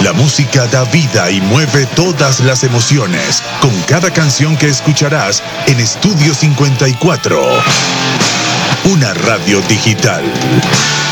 La música da vida y mueve todas las emociones con cada canción que escucharás en Estudio 54. Una radio digital.